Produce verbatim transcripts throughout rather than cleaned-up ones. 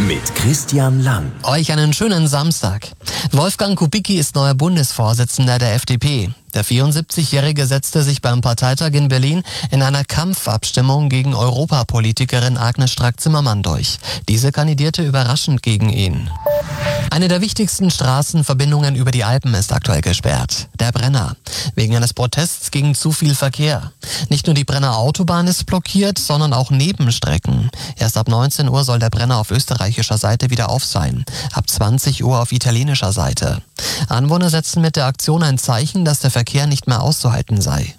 mit Christian Lang. Euch einen schönen Samstag. Wolfgang Kubicki ist neuer Bundesvorsitzender der F D P. Der vierundsiebzigjährige setzte sich beim Parteitag in Berlin in einer Kampfabstimmung gegen Europapolitikerin Agnes Strack-Zimmermann durch. Diese kandidierte überraschend gegen ihn. Eine der wichtigsten Straßenverbindungen über die Alpen ist aktuell gesperrt. Der Brenner. Wegen eines Protests gegen zu viel Verkehr. Nicht nur die Brenner Autobahn ist blockiert, sondern auch Nebenstrecken. Erst ab neunzehn Uhr soll der Brenner auf österreichischer Seite wieder auf sein. Ab zwanzig Uhr auf italienischer Seite. Anwohner setzen mit der Aktion ein Zeichen, dass der Verkehr nicht mehr auszuhalten sei.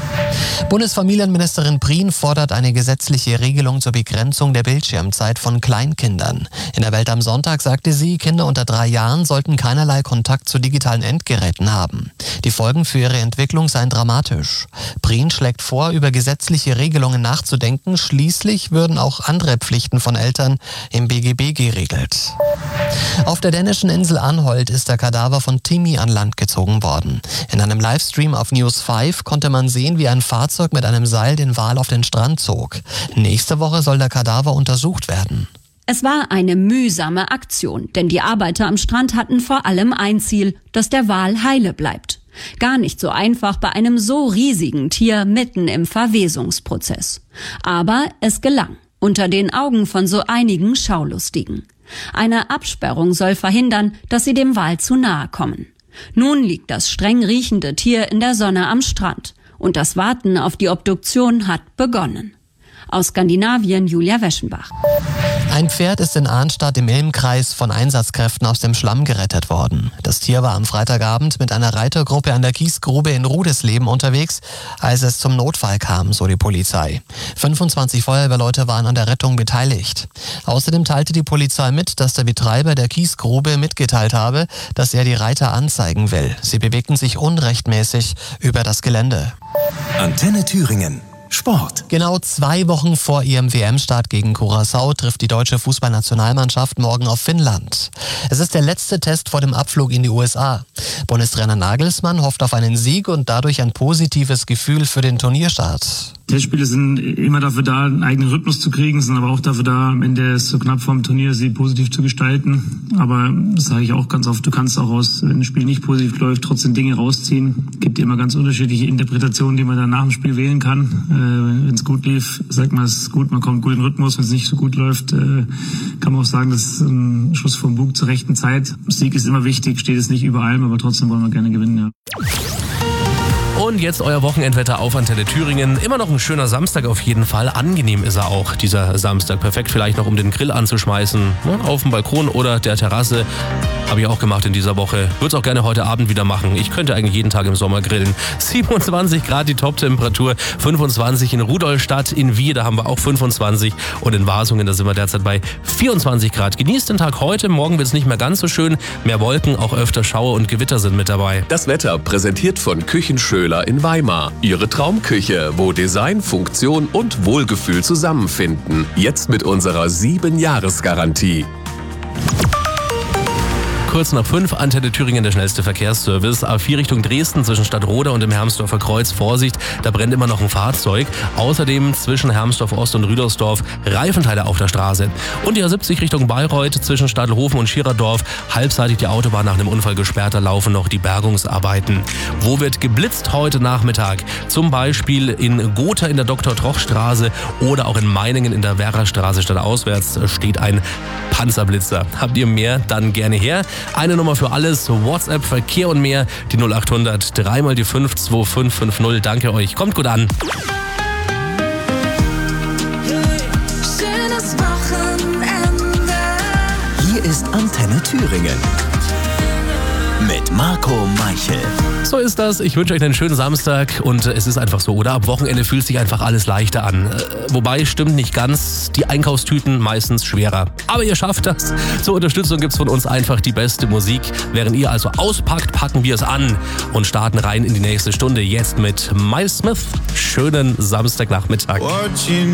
Bundesfamilienministerin Prien fordert eine gesetzliche Regelung zur Begrenzung der Bildschirmzeit von Kleinkindern. In der Welt am Sonntag sagte sie, Kinder unter drei Jahren sollten keinerlei Kontakt zu digitalen Endgeräten haben. Die Folgen für ihre Entwicklung seien dramatisch. Prien schlägt vor, über gesetzliche Regelungen nachzudenken. Schließlich würden auch andere Pflichten von Eltern im B G B geregelt. Auf der dänischen Insel Anholt ist der Kadaver von Timmy an Land gezogen worden. In einem Livestream auf News fünf konnte man sehen, wie ein Fahrzeug mit einem Seil den Wal auf den Strand zog. Nächste Woche soll der Kadaver untersucht werden. Es war eine mühsame Aktion, denn die Arbeiter am Strand hatten vor allem ein Ziel, dass der Wal heile bleibt. Gar nicht so einfach bei einem so riesigen Tier mitten im Verwesungsprozess. Aber es gelang, unter den Augen von so einigen Schaulustigen. Eine Absperrung soll verhindern, dass sie dem Wal zu nahe kommen. Nun liegt das streng riechende Tier in der Sonne am Strand und das Warten auf die Obduktion hat begonnen. Aus Skandinavien Julia Weschenbach. Ein Pferd ist in Arnstadt im Ilm-Kreis von Einsatzkräften aus dem Schlamm gerettet worden. Das Tier war am Freitagabend mit einer Reitergruppe an der Kiesgrube in Rudesleben unterwegs, als es zum Notfall kam, so die Polizei. fünfundzwanzig Feuerwehrleute waren an der Rettung beteiligt. Außerdem teilte die Polizei mit, dass der Betreiber der Kiesgrube mitgeteilt habe, dass er die Reiter anzeigen will. Sie bewegten sich unrechtmäßig über das Gelände. Antenne Thüringen. Sport. Genau zwei Wochen vor ihrem W M-Start gegen Curaçao trifft die deutsche Fußballnationalmannschaft morgen auf Finnland. Es ist der letzte Test vor dem Abflug in die U S A. Bundestrainer Nagelsmann hofft auf einen Sieg und dadurch ein positives Gefühl für den Turnierstart. Testspiele sind immer dafür da, einen eigenen Rhythmus zu kriegen, sind aber auch dafür da, am Ende es so knapp vorm Turnier sie positiv zu gestalten. Aber das sage ich auch ganz oft, du kannst auch aus, wenn ein Spiel nicht positiv läuft, trotzdem Dinge rausziehen. Es gibt immer ganz unterschiedliche Interpretationen, die man dann nach dem Spiel wählen kann. Äh, wenn es gut lief, sagt man, es ist gut, man kommt gut in den Rhythmus. Wenn es nicht so gut läuft, äh, kann man auch sagen, das ist ein Schuss vom Bug zur rechten Zeit. Sieg ist immer wichtig, steht es nicht über allem, aber trotzdem wollen wir gerne gewinnen, ja. Und jetzt euer Wochenendwetter auf Antenne Thüringen. Immer noch ein schöner Samstag auf jeden Fall. Angenehm ist er auch, dieser Samstag. Perfekt vielleicht noch, um den Grill anzuschmeißen. Ne? Auf dem Balkon oder der Terrasse. Habe ich auch gemacht in dieser Woche. Würde es auch gerne heute Abend wieder machen. Ich könnte eigentlich jeden Tag im Sommer grillen. siebenundzwanzig Grad die Toptemperatur. fünfundzwanzig in Rudolstadt, in Wiehe, da haben wir auch fünfundzwanzig. Und in Wasungen, da sind wir derzeit bei vierundzwanzig Grad. Genießt den Tag heute. Morgen wird es nicht mehr ganz so schön. Mehr Wolken, auch öfter Schauer und Gewitter sind mit dabei. Das Wetter präsentiert von Küchenschöler in Weimar. Ihre Traumküche, wo Design, Funktion und Wohlgefühl zusammenfinden. Jetzt mit unserer sieben Jahres Garantie. Kurz nach fünf, Antenne Thüringen, der schnellste Verkehrsservice. A vier Richtung Dresden zwischen Stadtroda und dem Hermsdorfer Kreuz. Vorsicht, da brennt immer noch ein Fahrzeug. Außerdem zwischen Hermsdorf Ost und Rüdersdorf Reifenteile auf der Straße. Und die A siebzig Richtung Bayreuth zwischen Stadelhofen und Schiererdorf. Halbseitig die Autobahn nach einem Unfall gesperrt, da laufen noch die Bergungsarbeiten. Wo wird geblitzt heute Nachmittag? Zum Beispiel in Gotha in der Doktor-Troch-Straße oder auch in Meiningen in der Werrastraße stadtauswärts steht ein Panzerblitzer. Habt ihr mehr? Dann gerne her. Eine Nummer für alles, WhatsApp, Verkehr und mehr, die null acht hundert, dreimal die fünf zwei fünf fünf null. Danke euch, kommt gut an. Schönes Wochenende. Hier ist Antenne Thüringen. Mit Marco Meichel. So ist das. Ich wünsche euch einen schönen Samstag und es ist einfach so, oder? Am Wochenende fühlt sich einfach alles leichter an. Wobei, stimmt nicht ganz, die Einkaufstüten meistens schwerer. Aber ihr schafft das. Zur Unterstützung gibt's von uns einfach die beste Musik. Während ihr also auspackt, packen wir es an und starten rein in die nächste Stunde. Jetzt mit Miles Smith. Schönen Samstagnachmittag. Watching